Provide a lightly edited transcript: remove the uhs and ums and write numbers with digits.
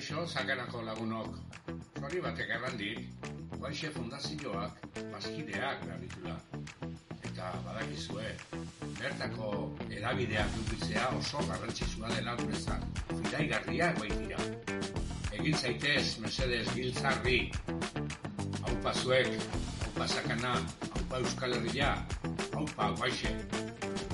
Kaixo, Sakanako lagunok. Zori batek errandik, Guaixe Fundazioak bazkideak behar. Eta badakizue, bertako edabideak dukitzea oso garrantzitsua dela guretzat. Fidaigarriak baitira. Egin zaitez, mesedez, giltzarri. Haupa zuek, haupa Sakana, haupa Euskal Herria, haupa Guaixe.